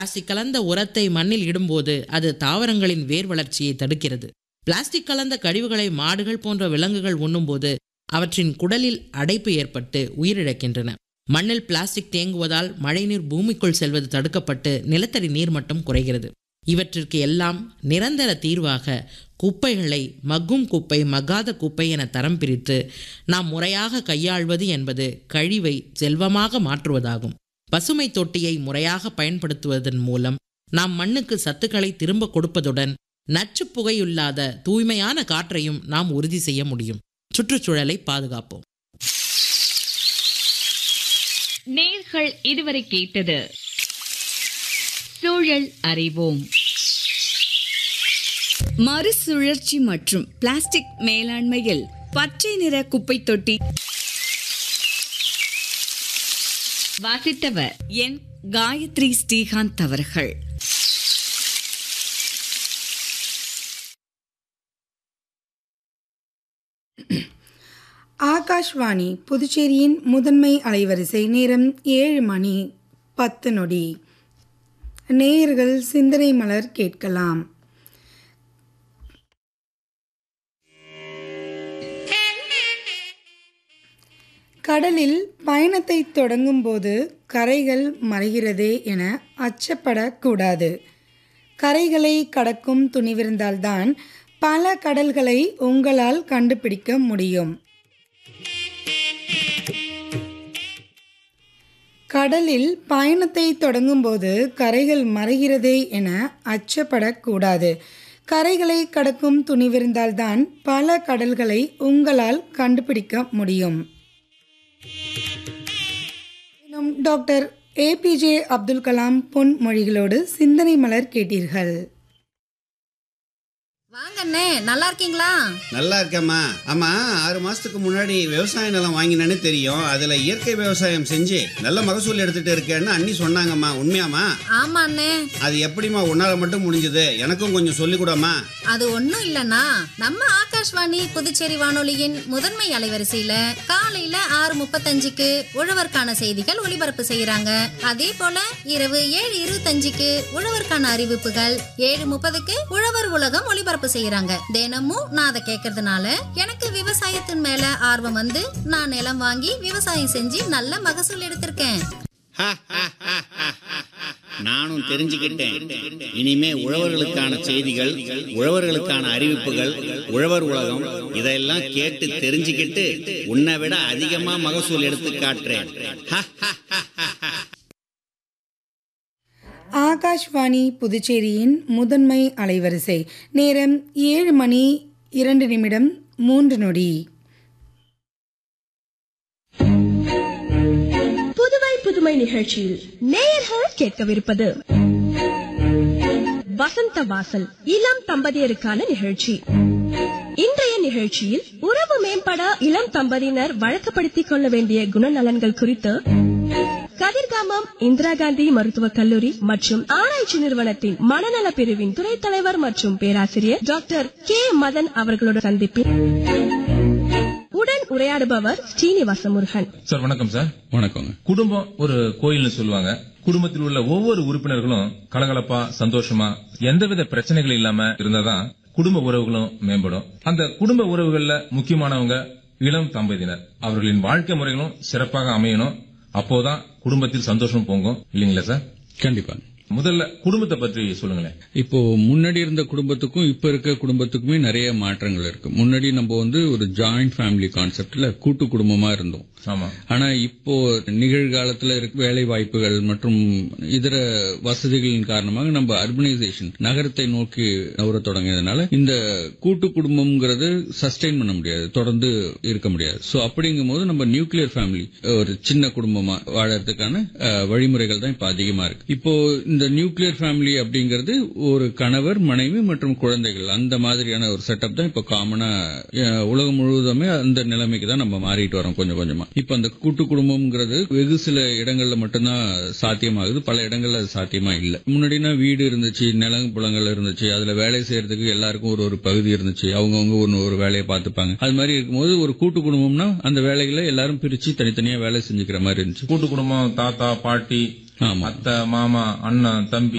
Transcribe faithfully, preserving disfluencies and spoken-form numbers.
Plastic கலந்த உரத்தை மண்ணில் இடும்போது அது தாவரங்களின் வேர் வளர்ச்சியை தடுக்கிறது. பிளாஸ்டிக் கலந்த கழிவுகளை மாடுகள் போன்ற விலங்குகள் உண்ணும்போது அவற்றின் குடலில் அடைப்பு ஏற்பட்டு உயிரிழக்கின்றன. மண்ணில் பிளாஸ்டிக் தேங்குவதால் மழைநீர் பூமிக்குள் செல்வது தடுக்கப்பட்டு நிலத்தடி நீர்மட்டம் குறைகிறது. இவற்றிற்கு எல்லாம் நிரந்தர தீர்வாக குப்பைகளை மக்கும் குப்பை, மக்காத குப்பை என தரம் பிரித்து நாம் முறையாக கையாள்வது என்பது கழிவை செல்வமாக மாற்றுவதாகும். பசுமை தொட்டியை முறையாக பயன்படுத்துவதன் மூலம் நாம் மண்ணுக்கு சத்துக்களை திரும்ப கொடுப்பதுடன் நச்சு புகையில்லாத தூய்மையான காற்றையும் நாம் உறுதி செய்ய முடியும். சுற்றுச்சூழலை பாதுகாப்போம். நேர்கள் இதுவரை கேட்டது சூழல் அறிவோம். மறுசுழற்சி மற்றும் பிளாஸ்டிக் மேலாண்மையில் பச்சை நிற குப்பை தொட்டி. வாசித்தவர் என் காயத்ரி ஸ்ரீகாந்த் அவர்கள். ஆகாஷ்வாணி புதுச்சேரியின் முதன்மை அலைவரிசை. நேரம் ஏழு மணி பத்து நொடி. நேயர்கள் சிந்தனை மலர் கேட்கலாம். கடலில் பயணத்தை தொடங்கும் போது கரைகள் மறைகிறதே என அச்சப்படக்கூடாது. கரைகளை கடக்கும் துணிவிருந்தால்தான் பல கடல்களை உங்களால் கண்டுபிடிக்க முடியும். கடலில் பயணத்தை தொடங்கும்போது கரைகள் மறைகிறதே என அச்சப்படக்கூடாது. கரைகளை கடக்கும் துணிவிருந்தால்தான் பல கடல்களை உங்களால் கண்டுபிடிக்க முடியும். Doctor A B J Abdul Kalam பொன்மொழிகளோடு சிந்தனை மலர் கேட்டீர்கள். வாங்கண்ணே, நல்லா இருக்கீங்களா? நல்லா இருக்கேம்மா. ஆமா, ஆறு மாசத்துக்கு முன்னாடி விவசாய நிலம் வாங்கினேன்னு தெரியும். அதுல இயற்கை விவசாயம் செஞ்சு நல்ல மகசூல் எடுத்துட்டு இருக்கேன்னு அண்ணி சொன்னாங்கம்மா. உண்மையாமா? ஆமா அண்ணே. அது எப்படிமா உன்னால மட்டும் முடிஞ்சது? எனக்கும் கொஞ்சம் சொல்லிக் கூடமா. அது ஒண்ணும் இல்லன்னா, நம்ம ஆகாஷ்வாணி புதுச்சேரி வானொலியின் முதன்மை அலைவரிசையில காலையில ஆறு முப்பத்தஞ்சுக்கு உழவர்கான செய்திகள் ஒளிபரப்பு செய்யறாங்க. அதே போல இரவு ஏழு இருபத்தஞ்சுக்கு உழவர்கான அறிவிப்புகள், ஏழு முப்பதுக்கு உழவர் உலகம் ஒளிபரப்பு செய்யறாங்க. தினமும் நான் அதை கேட்கறதுனால எனக்கு விவசாயத்தின் மேல ஆர்வம் வந்து நான் நிலம் வாங்கி விவசாயம் செஞ்சு நல்ல மகசூல் எடுத்திருக்கேன். நானும் தெரிஞ்சுக்கிட்டேன். இனிமே உழவர்களுக்கான செய்திகள், உழவர்களுக்கான அறிவிப்புகள், உழவர் உலகம் இதெல்லாம் கேட்டு தெரிஞ்சுக்கிட்டு உன்னை விட அதிகமா மகசூல் எடுத்து காட்டுறேன். ஆகாஷ்வாணி புதுச்சேரியின் முதன்மை அலைவரிசை. நேரம் ஏழு மணி இரண்டு நிமிடம் மூன்று நொடி. புதுவை புதுமை நிகழ்ச்சியில் நேயர்கள் கேட்கவிருப்பது வசந்த வாசல், இளம் தம்பதியருக்கான நிகழ்ச்சி. இன்றைய நிகழ்ச்சியில் உறவு மேம்பட இளம் தம்பதியினர் வழக்கப்படுத்திக் கொள்ள வேண்டிய குணநலன்கள் குறித்து கதிர்காமம் இந்திரா காந்தி மருத்துவக் கல்லூரி மற்றும் ஆராய்ச்சி நிறுவனத்தின் மனநல பிரிவின் துணைத் தலைவர் மற்றும் பேராசிரியர் டாக்டர் கே மதன் அவர்களோட சந்திப்பில் உடன் உரையாடுபவர் ஸ்ரீனிவாச முருகன். சார் வணக்கம். சார் வணக்கம். குடும்பம் ஒரு கோயில்னு சொல்லுவாங்க. குடும்பத்தில் உள்ள ஒவ்வொரு உறுப்பினர்களும் கலகலப்பா சந்தோஷமா எந்தவித பிரச்சனைகள் இல்லாம இருந்தாதான் குடும்ப உறவுகளும் மேம்படும். அந்த குடும்ப உறவுகள்ல முக்கியமானவங்க இளம் தம்பதியினர். அவர்களின் வாழ்க்கை முறைகளும் சிறப்பாக அமையணும். அப்போதான் குடும்பத்தில் சந்தோஷம் பொங்கும். இல்லீங்களா சார்? கண்டிப்பா. முதல்ல குடும்பத்தை பற்றி சொல்லுங்களேன். இப்போ முன்னாடி இருந்த குடும்பத்துக்கும் இப்ப இருக்க குடும்பத்துக்குமே நிறைய மாற்றங்கள் இருக்கு. முன்னாடி நம்ம வந்து ஒரு ஜாயிண்ட் ஃபேமிலி கான்செப்ட்ல கூட்டு குடும்பமா இருந்தோம். ஆமா. ஆனா இப்போ நிகழ்காலத்துல வேலை வாய்ப்புகள் மற்றும் இதர வசதிகளின் காரணமாக நம்ம அர்பனைசேஷன் நகரத்தை நோக்கி நகர தொடங்கியதுனால இந்த கூட்டு குடும்பம்ங்கிறது சஸ்டெயின் பண்ண முடியாது, தொடர்ந்து இருக்க முடியாது. சோ அப்படிங்கும் போது நம்ம நியூக்ளியர் ஃபேமிலி, ஒரு சின்ன குடும்பமா வாழறதுக்கான வழிமுறைகள் தான் இப்ப அதிகமா இருக்கு. இப்போ இந்த நியூக்ளியர் ஃபேமிலி அப்படிங்கிறது ஒரு கணவர், மனைவி மற்றும் குழந்தைகள், அந்த மாதிரியான ஒரு செட்டப் தான் இப்ப காமனா உலகம் முழுவதுமே அந்த நிலைமைக்கு தான் நம்ம மாறிட்டு வரோம் கொஞ்சம் கொஞ்சமா. இப்ப அந்த கூட்டு குடும்பம்ங்கிறது வெகு சில இடங்கள்ல மட்டும்தான் சாத்தியமாகுது, பல இடங்கள்ல அது சாத்தியமா இல்ல. முன்னாடினா வீடு இருந்துச்சு, நிலம் புலங்கள் இருந்துச்சு, அதுல வேலை செய்யறதுக்கு எல்லாருக்கும் ஒரு ஒரு பகுதி இருந்துச்சு, அவங்கவுங்க ஒன்னு ஒரு வேலையை பார்த்துப்பாங்க. அது மாதிரி இருக்கும்போது ஒரு கூட்டு குடும்பம்னா அந்த வேலைகளை எல்லாரும் பிரிச்சு தனித்தனியா வேலை செஞ்சுக்கிற மாதிரி இருந்துச்சு. கூட்டு குடும்பம் தாத்தா பாட்டி ஆமா. அத்தை, மாமா, அண்ணன், தம்பி